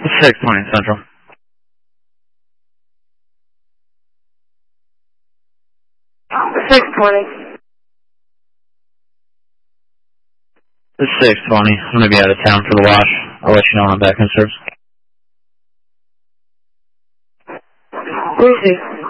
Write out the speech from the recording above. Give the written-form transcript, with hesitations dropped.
620 Central. The 620. The 620. I'm going to be out of town for the wash. I'll let you know when I'm back in service. Easy.